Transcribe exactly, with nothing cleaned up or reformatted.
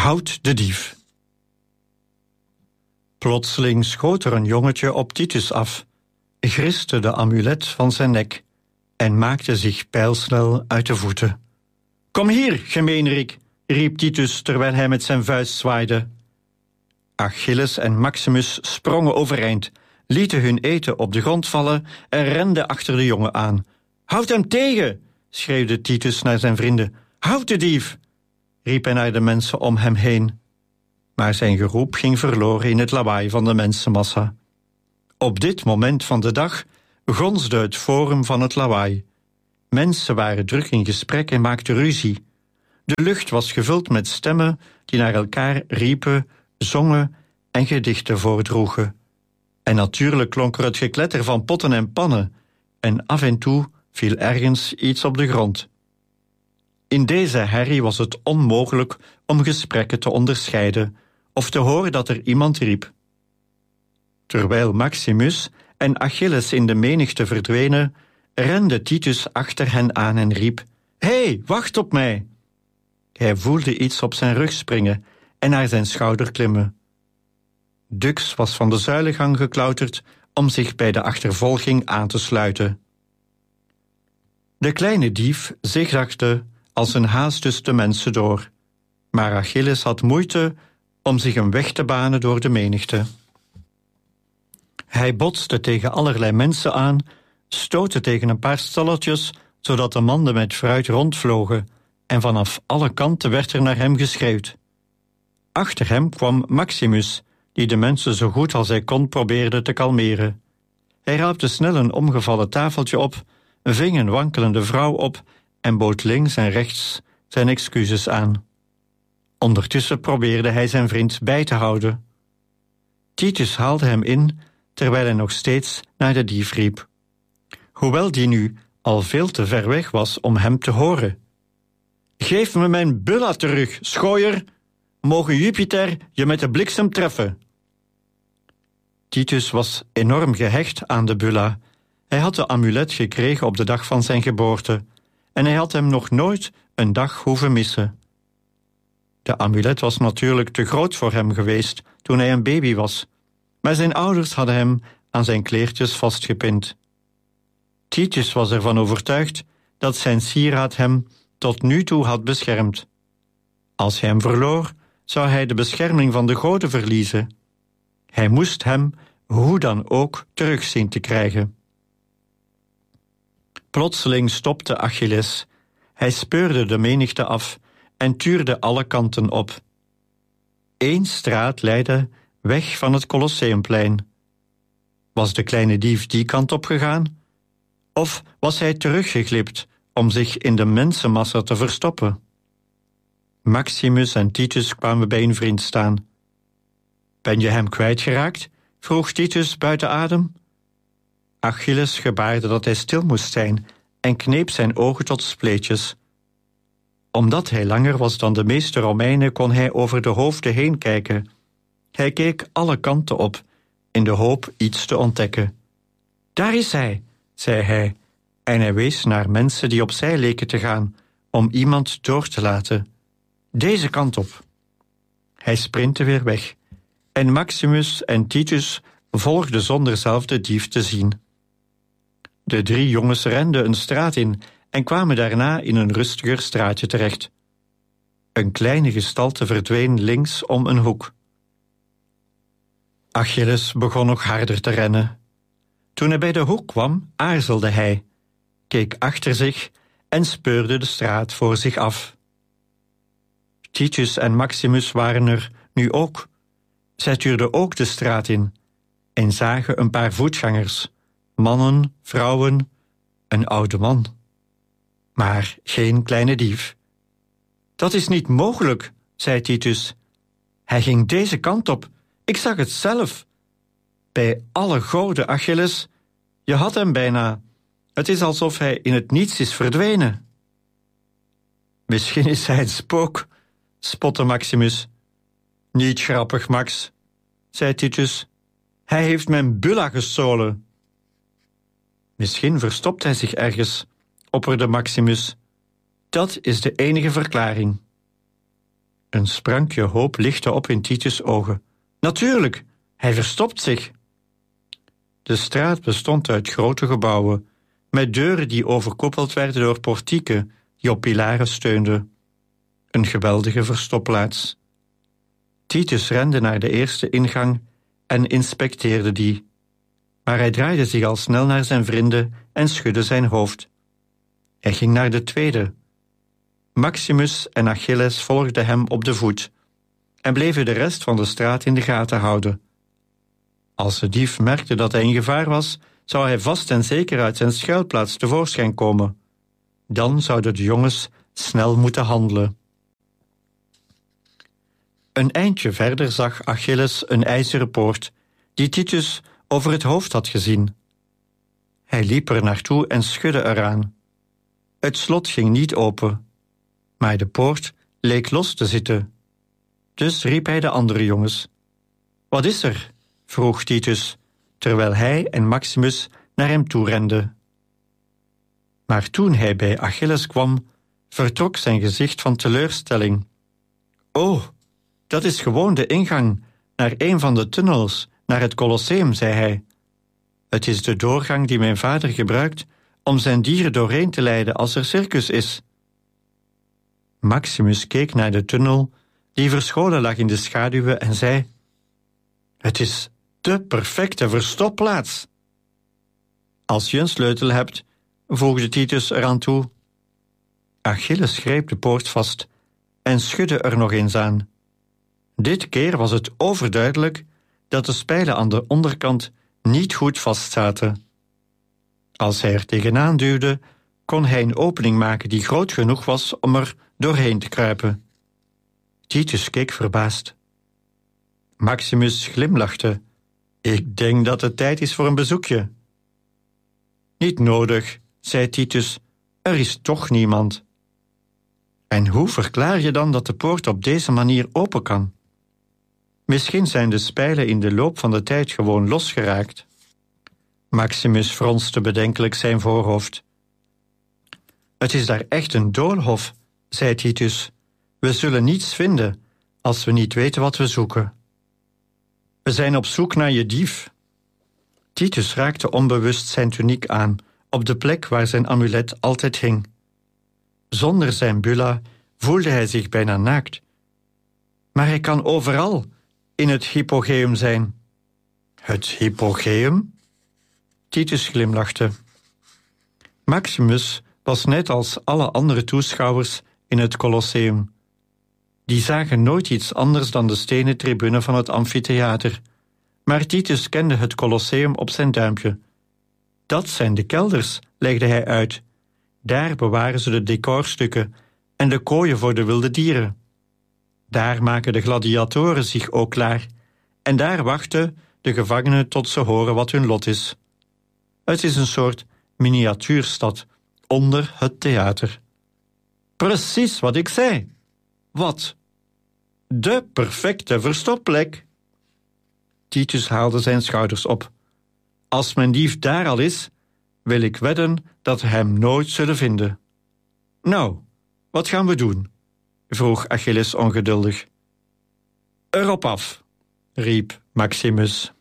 Houd de dief. Plotseling schoot er een jongetje op Titus af, griste de amulet van zijn nek en maakte zich pijlsnel uit de voeten. Kom hier, gemeenerik, riep Titus terwijl hij met zijn vuist zwaaide. Achilles en Maximus sprongen overeind, lieten hun eten op de grond vallen en renden achter de jongen aan. Houd hem tegen, schreeuwde Titus naar zijn vrienden. Houd de dief, riep hij naar de mensen om hem heen. Maar zijn geroep ging verloren in het lawaai van de mensenmassa. Op dit moment van de dag gonsde het forum van het lawaai. Mensen waren druk in gesprek en maakten ruzie. De lucht was gevuld met stemmen die naar elkaar riepen, zongen en gedichten voordroegen. En natuurlijk klonk er het gekletter van potten en pannen, en af en toe viel ergens iets op de grond. In deze herrie was het onmogelijk om gesprekken te onderscheiden of te horen dat er iemand riep. Terwijl Maximus en Achilles in de menigte verdwenen, rende Titus achter hen aan en riep: Hé, hey, wacht op mij! Hij voelde iets op zijn rug springen en naar zijn schouder klimmen. Dux was van de zuilengang geklauterd om zich bij de achtervolging aan te sluiten. De kleine dief zigzagde als een haas tussen de mensen door, maar Achilles had moeite om zich een weg te banen door de menigte. Hij botste tegen allerlei mensen aan, stootte tegen een paar stalletjes, zodat de manden met fruit rondvlogen, en vanaf alle kanten werd er naar hem geschreeuwd. Achter hem kwam Maximus, die de mensen zo goed als hij kon probeerde te kalmeren. Hij raapte snel een omgevallen tafeltje op, ving een wankelende vrouw op en bood links en rechts zijn excuses aan. Ondertussen probeerde hij zijn vriend bij te houden. Titus haalde hem in, terwijl hij nog steeds naar de dief riep, hoewel die nu al veel te ver weg was om hem te horen. Geef me mijn bulla terug, schooier! Mogen Jupiter je met de bliksem treffen! Titus was enorm gehecht aan de bulla. Hij had de amulet gekregen op de dag van zijn geboorte, en hij had hem nog nooit een dag hoeven missen. De amulet was natuurlijk te groot voor hem geweest toen hij een baby was, maar zijn ouders hadden hem aan zijn kleertjes vastgepind. Titus was ervan overtuigd dat zijn sieraad hem tot nu toe had beschermd. Als hij hem verloor, zou hij de bescherming van de goden verliezen. Hij moest hem hoe dan ook terug zien te krijgen. Plotseling stopte Achilles. Hij speurde de menigte af en tuurde alle kanten op. Eén straat leidde weg van het Colosseumplein. Was de kleine dief die kant op gegaan? Of was hij teruggeglipt om zich in de mensenmassa te verstoppen? Maximus en Titus kwamen bij een vriend staan. Ben je hem kwijtgeraakt? Vroeg Titus buiten adem. Achilles gebaarde dat hij stil moest zijn en kneep zijn ogen tot spleetjes. Omdat hij langer was dan de meeste Romeinen, kon hij over de hoofden heen kijken. Hij keek alle kanten op, in de hoop iets te ontdekken. Daar is hij, zei hij, en hij wees naar mensen die opzij leken te gaan, om iemand door te laten. Deze kant op. Hij sprintte weer weg, en Maximus en Titus volgden zonder zelf de dief te zien. De drie jongens renden een straat in en kwamen daarna in een rustiger straatje terecht. Een kleine gestalte verdween links om een hoek. Achilles begon nog harder te rennen. Toen hij bij de hoek kwam, aarzelde hij, keek achter zich en speurde de straat voor zich af. Titus en Maximus waren er nu ook. Zij tuurden ook de straat in en zagen een paar voetgangers, mannen, vrouwen, een oude man. Maar geen kleine dief. Dat is niet mogelijk, zei Titus. Hij ging deze kant op. Ik zag het zelf. Bij alle goden, Achilles, je had hem bijna. Het is alsof hij in het niets is verdwenen. Misschien is hij een spook, spotte Maximus. Niet grappig, Max, zei Titus. Hij heeft mijn bulla gestolen. Misschien verstopt hij zich ergens, opperde Maximus. Dat is de enige verklaring. Een sprankje hoop lichtte op in Titus' ogen. Natuurlijk, hij verstopt zich. De straat bestond uit grote gebouwen, met deuren die overkoepeld werden door portieken die op pilaren steunden. Een geweldige verstopplaats. Titus rende naar de eerste ingang en inspecteerde die. Maar hij draaide zich al snel naar zijn vrienden en schudde zijn hoofd. Hij ging naar de tweede. Maximus en Achilles volgden hem op de voet en bleven de rest van de straat in de gaten houden. Als de dief merkte dat hij in gevaar was, zou hij vast en zeker uit zijn schuilplaats tevoorschijn komen. Dan zouden de jongens snel moeten handelen. Een eindje verder zag Achilles een ijzeren poort, die Titus over het hoofd had gezien. Hij liep er naartoe en schudde eraan. Het slot ging niet open, maar de poort leek los te zitten. Dus riep hij de andere jongens. Wat is er? Vroeg Titus, terwijl hij en Maximus naar hem toe renden. Maar toen hij bij Achilles kwam, vertrok zijn gezicht van teleurstelling. Oh, dat is gewoon de ingang naar een van de tunnels, naar het Colosseum, zei hij. Het is de doorgang die mijn vader gebruikt om zijn dieren doorheen te leiden als er circus is. Maximus keek naar de tunnel, die verscholen lag in de schaduwen, en zei: Het is de perfecte verstopplaats. Als je een sleutel hebt, voegde Titus eraan toe. Achilles greep de poort vast en schudde er nog eens aan. Dit keer was het overduidelijk dat de spijlen aan de onderkant niet goed vastzaten. Als hij er tegenaan duwde, kon hij een opening maken die groot genoeg was om er doorheen te kruipen. Titus keek verbaasd. Maximus glimlachte. Ik denk dat het tijd is voor een bezoekje. Niet nodig, zei Titus. Er is toch niemand. En hoe verklaar je dan dat de poort op deze manier open kan? Misschien zijn de spijlen in de loop van de tijd gewoon losgeraakt. Maximus fronste bedenkelijk zijn voorhoofd. Het is daar echt een doolhof, zei Titus. We zullen niets vinden als we niet weten wat we zoeken. We zijn op zoek naar je dief. Titus raakte onbewust zijn tuniek aan, op de plek waar zijn amulet altijd hing. Zonder zijn bulla voelde hij zich bijna naakt. Maar hij kan overal in het hypogeum zijn. Het hypogeum? Titus glimlachte. Maximus was net als alle andere toeschouwers in het Colosseum. Die zagen nooit iets anders dan de stenen tribune van het amfitheater. Maar Titus kende het Colosseum op zijn duimpje. Dat zijn de kelders, legde hij uit. Daar bewaren ze de decorstukken en de kooien voor de wilde dieren. Daar maken de gladiatoren zich ook klaar. En daar wachten de gevangenen tot ze horen wat hun lot is. Het is een soort miniatuurstad onder het theater. Precies wat ik zei. Wat? De perfecte verstopplek. Titus haalde zijn schouders op. Als mijn dief daar al is, wil ik wedden dat we hem nooit zullen vinden. Nou, wat gaan we doen? Vroeg Achilles ongeduldig. Erop af, riep Maximus.